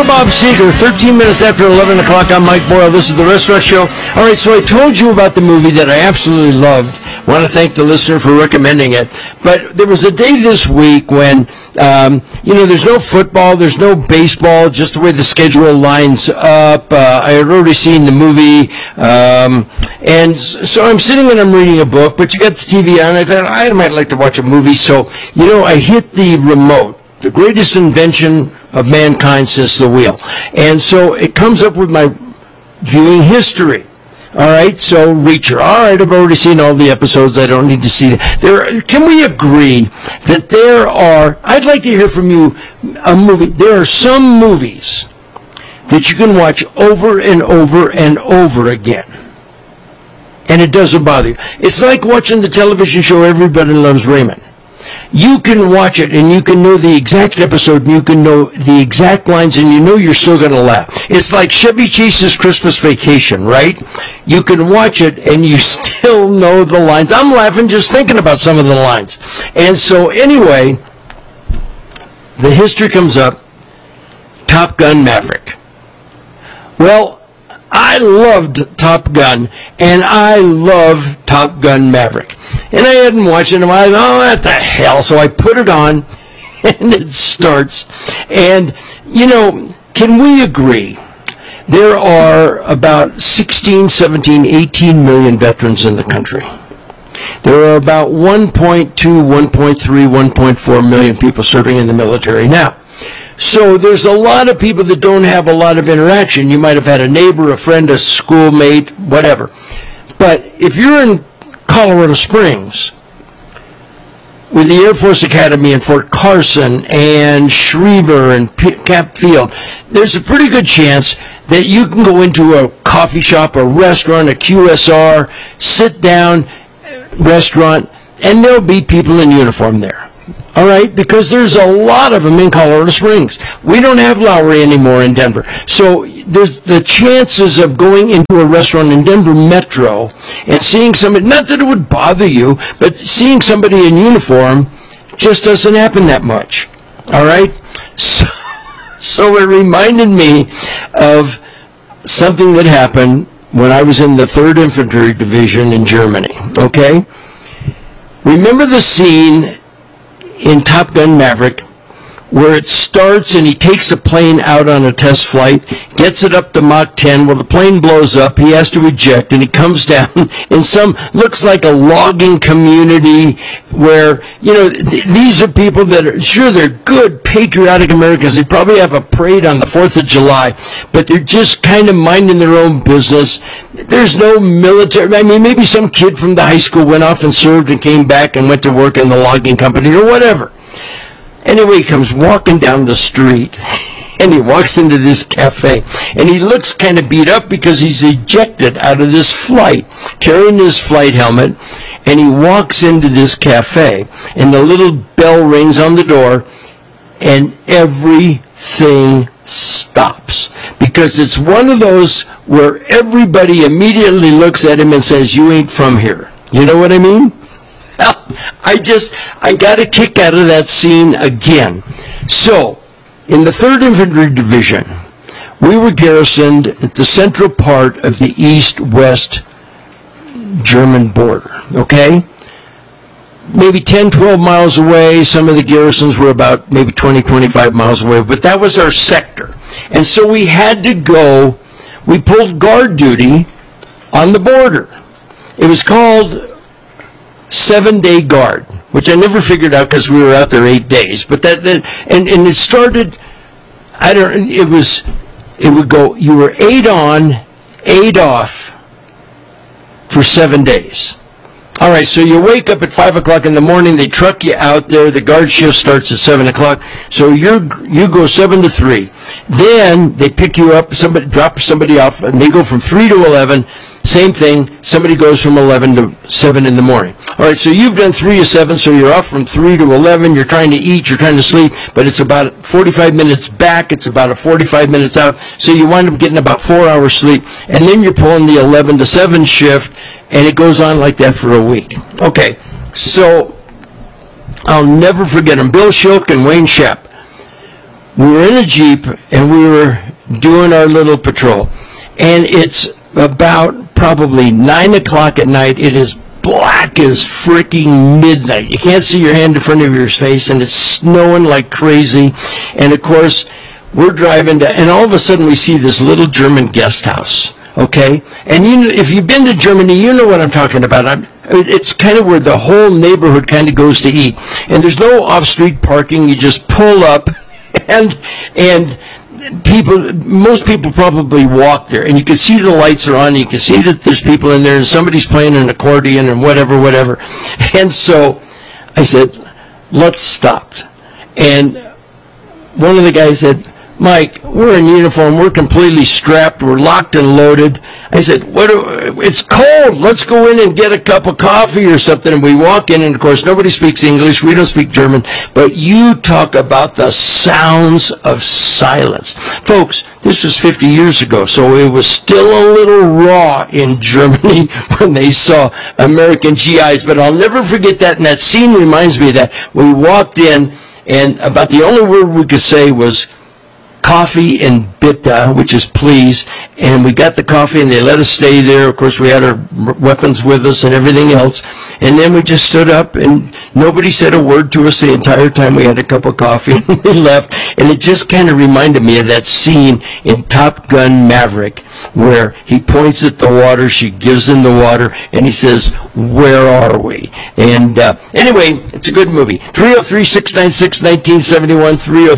Bob Seger, 13 minutes after 11 o'clock. I'm Mike Boyle. This is The Restaurant Show. All right, so I told you about the movie that I absolutely loved. I want to thank the listener for recommending it. But there was a day this week when, there's no football, there's no baseball, just the way the schedule lines up. I had already seen the movie. And so I'm sitting and I'm reading a book, but you got the TV on. I thought I might like to watch a movie. So, I hit the remote. The greatest invention of mankind since the wheel. And so it comes up with my viewing history. All right, so Reacher. All right, I've already seen all the episodes. I don't need to see it. Can we agree that I'd like to hear from you, a movie. There are some movies that you can watch over and over and over again. And it doesn't bother you. It's like watching the television show Everybody Loves Raymond. You can watch it and you can know the exact episode and you can know the exact lines and you know you're still going to laugh. It's like Chevy Chase's Christmas Vacation, right? You can watch it and you still know the lines. I'm laughing just thinking about some of the lines. And so anyway, the history comes up, Top Gun Maverick. Well, I loved Top Gun, and I love Top Gun Maverick. And I hadn't watched it in a while. Oh, what the hell? So I put it on, and it starts. And, can we agree? There are about 16, 17, 18 million veterans in the country. There are about 1.2, 1.3, 1.4 million people serving in the military now. So there's a lot of people that don't have a lot of interaction. You might have had a neighbor, a friend, a schoolmate, whatever. But if you're in Colorado Springs with the Air Force Academy in Fort Carson and Schriever and Camp Field, there's a pretty good chance that you can go into a coffee shop, a restaurant, a QSR, sit down, restaurant, and there'll be people in uniform there. All right, because there's a lot of them in Colorado Springs. We don't have Lowry anymore in Denver. So there's the chances of going into a restaurant in Denver Metro and seeing somebody, not that it would bother you, but seeing somebody in uniform just doesn't happen that much. All right? So it reminded me of something that happened when I was in the 3rd Infantry Division in Germany. Okay? Remember the scene in Top Gun Maverick, where it starts and he takes a plane out on a test flight, gets it up to Mach 10, well, the plane blows up, he has to eject, and he comes down in looks like a logging community where, these are people that are, sure, they're good, patriotic Americans. They probably have a parade on the 4th of July, but they're just kind of minding their own business. There's no military, maybe some kid from the high school went off and served and came back and went to work in the logging company or whatever. Anyway, he comes walking down the street, and he walks into this cafe, and he looks kind of beat up because he's ejected out of this flight, carrying his flight helmet, and he walks into this cafe, and the little bell rings on the door, and everything stops. Because it's one of those where everybody immediately looks at him and says, "You ain't from here." You know what I mean? I got a kick out of that scene again. So, in the 3rd Infantry Division, we were garrisoned at the central part of the east-west German border, okay? Maybe 10, 12 miles away. Some of the garrisons were about maybe 20, 25 miles away, but that was our sector. And so we had to go, we pulled guard duty on the border. It was called 7-day guard, which I never figured out because we were out there 8 days. But and it started, it would go, you were 8 on, 8 off for 7 days. All right, so you wake up at 5 o'clock in the morning, they truck you out there, the guard shift starts at 7 o'clock, so you go 7 to 3. Then they pick you up, drop somebody off, and they go from 3 to 11. Same thing, somebody goes from 11 to 7 in the morning. All right, so you've done 3 to 7, so you're off from 3 to 11, you're trying to eat, you're trying to sleep, but it's about 45 minutes back, it's about 45 minutes out, so you wind up getting about 4 hours sleep, and then you're pulling the 11 to 7 shift, and it goes on like that for a week. Okay, so I'll never forget them, Bill Schilk and Wayne Shepp. we were in a Jeep, and we were doing our little patrol. And it's about probably 9 o'clock at night. It is black as freaking midnight. You can't see your hand in front of your face, and it's snowing like crazy. And, of course, we're driving, and all of a sudden we see this little German guest house. Okay, and if you've been to Germany, you know what I'm talking about. It's kind of where the whole neighborhood kind of goes to eat, and there's no off-street parking. You just pull up, and most people probably walk there, and you can see the lights are on. You can see that there's people in there, and somebody's playing an accordion and whatever. And so I said, let's stop. And one of the guys said, Mike, we're in uniform. We're completely strapped. We're locked and loaded. I said, it's cold. Let's go in and get a cup of coffee or something. And we walk in, and, of course, nobody speaks English. We don't speak German. But you talk about the sounds of silence. Folks, this was 50 years ago, so it was still a little raw in Germany when they saw American GIs. But I'll never forget that, and that scene reminds me of that. We walked in, and about the only word we could say was coffee and bitte, which is please, and we got the coffee and they let us stay there. Of course, we had our weapons with us and everything else, and then we just stood up and nobody said a word to us the entire time we had a cup of coffee, and we left. And it just kind of reminded me of that scene in Top Gun Maverick where he points at the water, she gives him the water, and he says, where are we? And anyway, it's a good movie. 303-696-1971,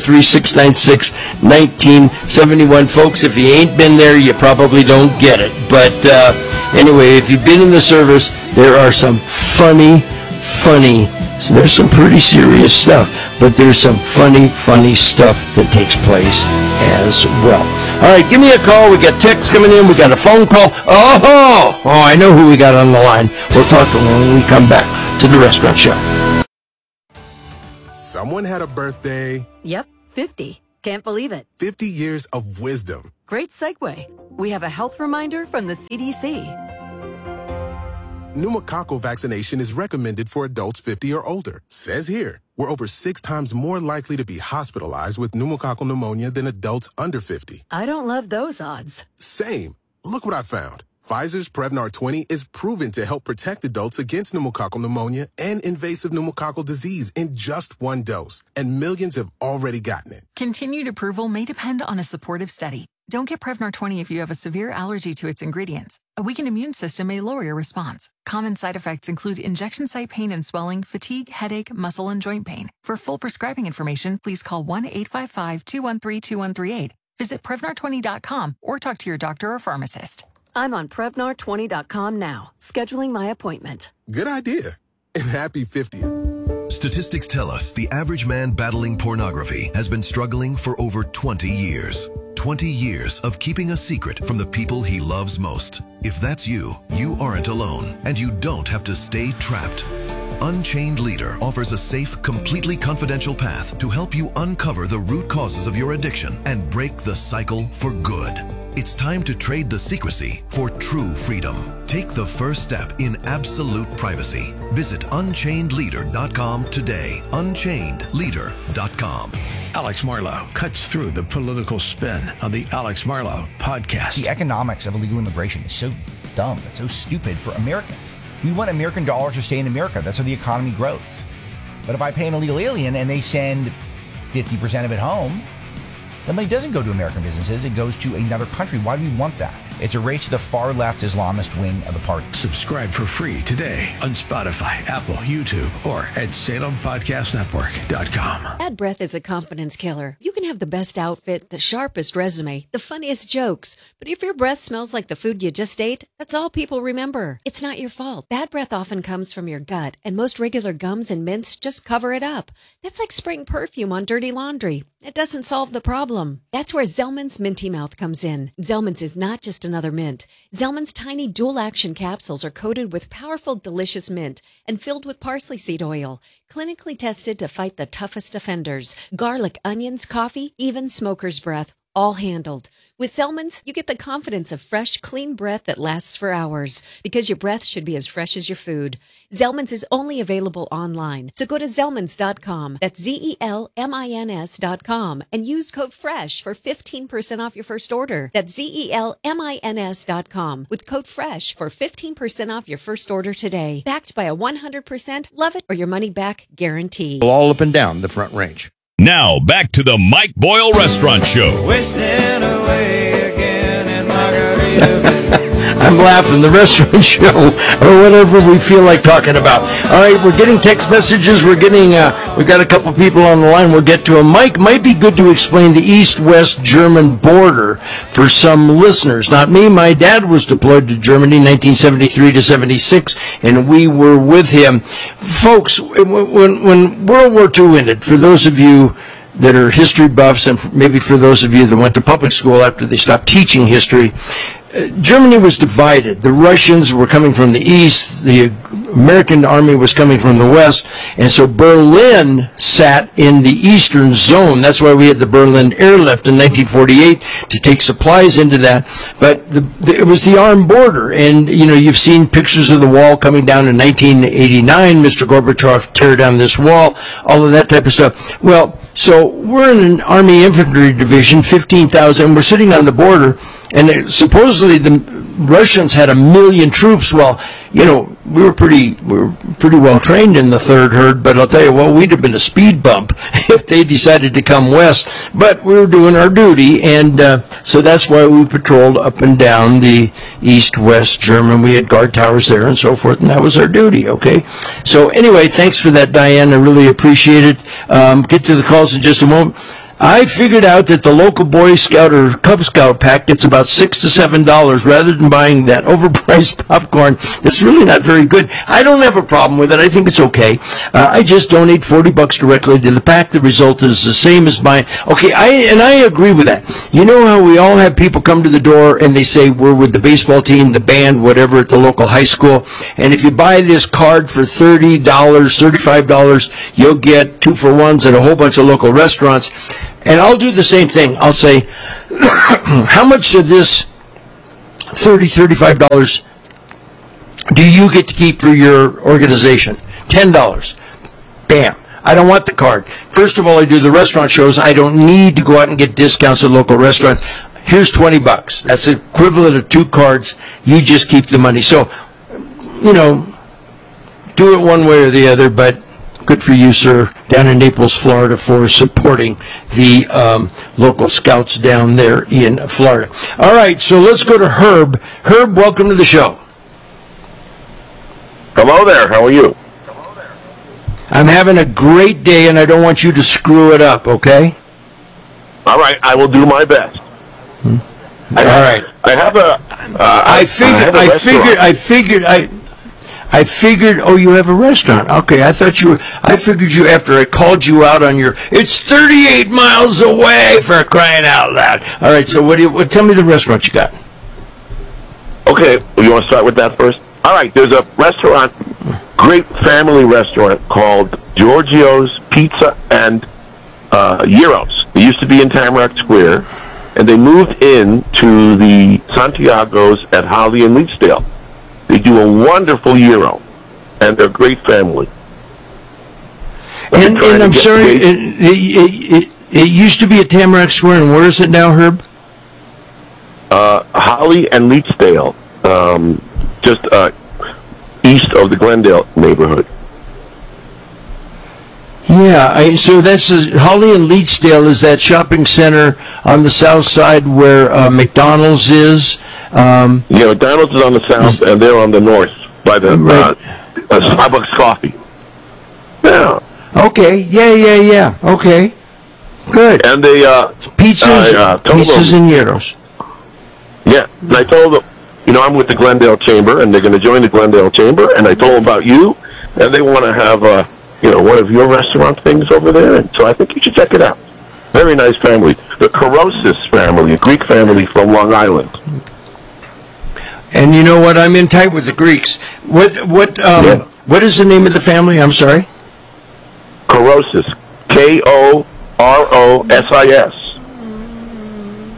303-696-1971. Folks, if you ain't been there, you probably don't get it. But anyway, if you've been in the service, there are some funny, so there's some pretty serious stuff, but there's some funny stuff that takes place as well. All right, give me a call. We got texts coming in. We got a phone call. Oh, I know who we got on the line. We'll talk to them when we come back to the Restaurant Show. Someone had a birthday. Yep, 50. Can't believe it. 50 years of wisdom. Great segue. We have a health reminder from the CDC. Pneumococcal vaccination is recommended for adults 50 or older. Says here, we're over 6 times more likely to be hospitalized with pneumococcal pneumonia than adults under 50. I don't love those odds. Same. Look what I found. Pfizer's Prevnar 20 is proven to help protect adults against pneumococcal pneumonia and invasive pneumococcal disease in just 1 dose. And millions have already gotten it. Continued approval may depend on a supportive study. Don't get Prevnar 20 if you have a severe allergy to its ingredients. A weakened immune system may lower your response. Common side effects include injection site pain and swelling, fatigue, headache, muscle, and joint pain. For full prescribing information, please call 1-855-213-2138. Visit Prevnar20.com or talk to your doctor or pharmacist. I'm on Prevnar20.com now, scheduling my appointment. Good idea. And happy 50th. Statistics tell us the average man battling pornography has been struggling for over 20 years. 20 years of keeping a secret from the people he loves most. If that's you, you aren't alone, and you don't have to stay trapped. Unchained Leader offers a safe, completely confidential path to help you uncover the root causes of your addiction and break the cycle for good. It's time to trade the secrecy for true freedom. Take the first step in absolute privacy. Visit UnchainedLeader.com today. UnchainedLeader.com. Alex Marlow cuts through the political spin on the Alex Marlow podcast. The economics of illegal immigration is so dumb. It's so stupid for Americans. We want American dollars to stay in America. That's how the economy grows. But if I pay an illegal alien and they send 50% of it home, the money doesn't go to American businesses. It goes to another country. Why do we want that? It's a race to the far left Islamist wing of the party. Subscribe for free today on Spotify, Apple, YouTube, or at SalemPodcastNetwork.com. Bad breath is a confidence killer. You can have the best outfit, the sharpest resume, the funniest jokes, but if your breath smells like the food you just ate, that's all people remember. It's not your fault. Bad breath often comes from your gut, and most regular gums and mints just cover it up. That's like spraying perfume on dirty laundry. It doesn't solve the problem. That's where Zellman's Minty Mouth comes in. Zellman's is not just another mint. Zellman's tiny dual-action capsules are coated with powerful, delicious mint and filled with parsley seed oil, clinically tested to fight the toughest offenders, garlic, onions, coffee, even smoker's breath. all handled. With Zellman's, you get the confidence of fresh, clean breath that lasts for hours, because your breath should be as fresh as your food. Zellman's is only available online, so go to Zellmans.com, that's ZELMINS.com, and use code FRESH for 15% off your first order. That's ZELMINS.com with code FRESH for 15% off your first order today. Backed by a 100% love it or your money back guarantee. All up and down the Front Range. Now, back to the Mike Boyle Restaurant Show. Wasting away again in Margaritaville. I'm laughing. The Restaurant Show, or whatever we feel like talking about. All right, we're getting text messages. We've got a couple people on the line. We'll get to them. Mike, might be good to explain the East-West German border for some listeners. Not me. My dad was deployed to Germany 1973 to 76, and we were with him. Folks, when World War II ended, for those of you that are history buffs, and maybe for those of you that went to public school after they stopped teaching history, Germany was divided. The Russians were coming from the east, the American army was coming from the west, and so Berlin sat in the eastern zone. That's why we had the Berlin airlift in 1948 to take supplies into that. But it was the armed border, and you've seen pictures of the wall coming down in 1989. Mr. Gorbachev tear down this wall, all of that type of stuff. Well, so we're in an Army Infantry Division, 15,000. We're sitting on the border. And supposedly the Russians had 1 million troops. Well, we were pretty well trained in the Third Herd, but I'll tell you what, we'd have been a speed bump if they decided to come west. But we were doing our duty, and so that's why we patrolled up and down the east-west German. We had guard towers there and so forth, and that was our duty, okay? So anyway, thanks for that, Diane. I really appreciate it. Get to the calls in just a moment. I figured out that the local Boy Scout or Cub Scout pack gets about $6 to $7 rather than buying that overpriced popcorn that's really not very good. I don't have a problem with it. I think it's okay. I just donate $40 directly to the pack. The result is the same as mine. Okay, I agree with that. You know how we all have people come to the door and they say we're with the baseball team, the band, whatever at the local high school, and if you buy this card for $30, $35, you'll get 2-for-1s at a whole bunch of local restaurants. And I'll do the same thing. I'll say, how much of this $30, $35 do you get to keep for your organization? $10. Bam. I don't want the card. First of all, I do the restaurant shows. I don't need to go out and get discounts at local restaurants. Here's $20. That's the equivalent of 2 cards. You just keep the money. So, do it one way or the other, but good for you, sir, down in Naples, Florida, for supporting the local scouts down there in Florida. All right, so let's go to Herb. Herb, welcome to the show. Hello there. How are you? I'm having a great day, and I don't want you to screw it up, okay? All right, I will do my best. All right. I have a... I figured, oh, you have a restaurant. Okay, I figured you after I called you out on it's 38 miles away, for crying out loud. All right, so tell me the restaurant you got. Okay, you want to start with that first? All right, there's a restaurant, great family restaurant called Giorgio's Pizza and Gyros. It used to be in Tamarack Square, and they moved in to the Santiago's at Holly and Leachdale. They do a wonderful gyro, and they're a great family. And I'm sorry, it used to be at Tamarack Square, and where is it now, Herb? Holly and Leachdale, just east of the Glendale neighborhood. Yeah, so that's Holly and Leachdale is that shopping center on the south side where McDonald's is. McDonald's is on the south, and they're on the north by the Starbucks coffee. Yeah. Okay. Yeah. Okay. Good. And they pizzas and gyros. Yeah, and I told them, I'm with the Glendale Chamber, and they're going to join the Glendale Chamber, and I told them about you, and they want to have one of your restaurant things over there, and so I think you should check it out. Very nice family. The Kourousis family, a Greek family from Long Island. And you know what? I'm in tight with the Greeks. What is the name of the family? I'm sorry. Kourousis. Kourousis.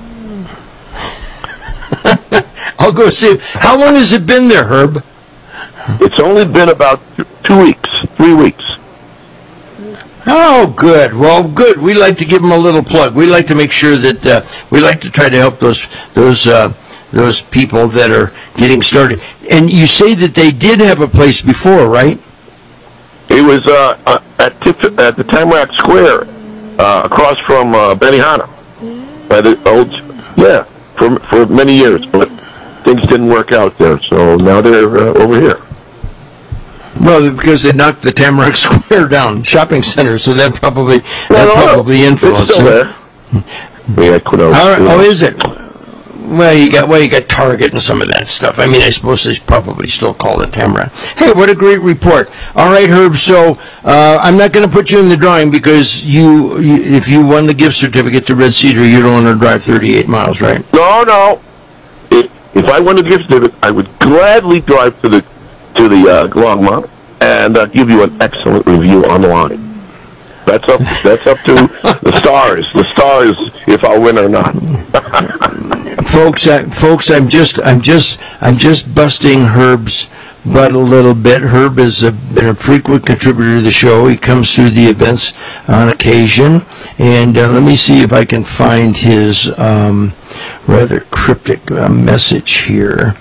I'll go see. How long has it been there, Herb? It's only been about 2 weeks, 3 weeks. Oh, good. Well, good. We like to give them a little plug. We like to make sure that we like to try to help those people that are getting started. And you say that they did have a place before, right? It was at the Tamarack Square, across from Benihana, by the old, for many years, but things didn't work out there, so now they're over here. Well, because they knocked the Tamarack Square down shopping center, so that probably influenced it's still it. There. Oh, is it? Well, you got Target and some of that stuff. I mean, I suppose they probably still call it Tamarack. Hey, what a great report! All right, Herb. So I'm not going to put you in the drawing because if you won the gift certificate to Red Cedar, you don't want to drive 38 miles, right? No. If I won the gift certificate, I would gladly drive to the Longmont and give you an excellent review online. That's up to the stars. The stars, if I'll win or not. Folks, I'm just busting Herb's butt a little bit. Herb has been a frequent contributor to the show. He comes through the events on occasion, and let me see if I can find his rather cryptic message here.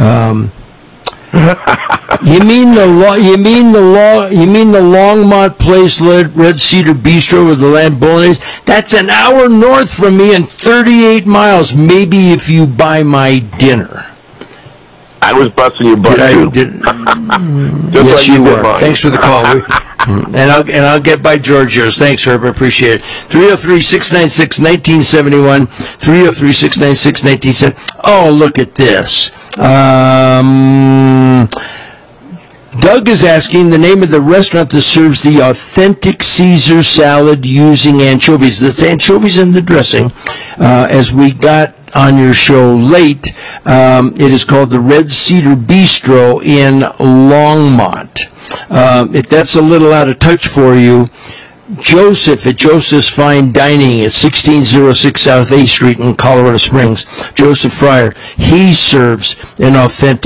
You mean the Longmont Place Red Cedar Bistro with the lamb bolognese? That's an hour north from me and 38 miles. Maybe if you buy my dinner. I was busting your butt too. Yes, like you were. Thanks for the call. And I'll get by George yours. Thanks, Herb. I appreciate it. 303-696-1971. 303-696-1971. Oh, look at this. Doug is asking the name of the restaurant that serves the authentic Caesar salad using anchovies. That's anchovies in the dressing. As we got on your show late, it is called the Red Cedar Bistro in Longmont. If that's a little out of touch for you, Joseph at Joseph's Fine Dining at 1606 South 8th Street in Colorado Springs, Joseph Fryer, he serves an authentic